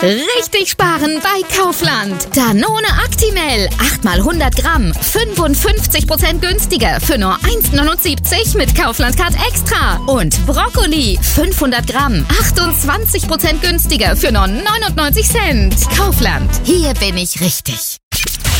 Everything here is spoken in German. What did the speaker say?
Richtig sparen bei Kaufland. Danone Actimel, 8 mal 100 Gramm, 55% günstiger für nur 1,79 mit Kaufland Card Extra. Und Brokkoli, 500 Gramm, 28% günstiger für nur 99 Cent. Kaufland, hier bin ich richtig.